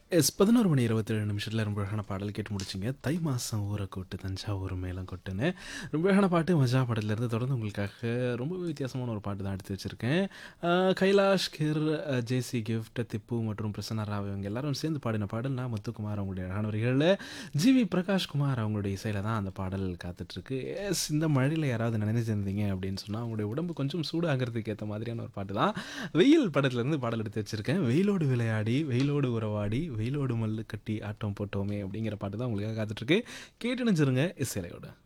S 11 மணி 27 நிமிஷத்துல ரொம்ப அழகான பாடல் கேட்டு முடிச்சிங்க. தை மாசம் ஊர கூட்டு தஞ்சாவூர் மேளம் கொட்டுன்னு. ரொம்ப அழகான பாட்டு மஜா படத்துலேருந்து தொடர்ந்து உங்களுக்காக ரொம்பவே வித்தியாசமான ஒரு பாட்டு தான் எடுத்து வச்சிருக்கேன். கைலாஷ் கிர், ஜேசி கிஃப்ட், திப்பு மற்றும் பிரசன்னா ராவ் இவங்க எல்லாரும் சேர்ந்து பாடின பாடல் நான் முத்துக்குமார் அவங்களுடைய அழகான வரிகளில் ஜிவி பிரகாஷ் குமார் அவங்களுடைய இசையில தான் அந்த பாடல் காத்துட்ருக்கு. எஸ் இந்த மழையில் யாராவது நினைஞ்சிருந்தீங்க அப்படின்னு சொன்னால் அவங்களுடைய உடம்பு கொஞ்சம் சூடாகிறதுக்கு ஏற்ற மாதிரியான ஒரு பாட்டு தான். வெயில் படத்துலேருந்து பாடல் எடுத்து வச்சிருக்கேன். வெயிலோடு விளையாடி வெயிலோடு உறவாடி வெயிலோடு மல்லு கட்டி ஆட்டம் போட்டோமே அப்படிங்கிற பாட்டு தான் உங்களுக்காக காத்துட்ருக்கு. கேட்டு நினைச்சிருங்க இசையிலையோட.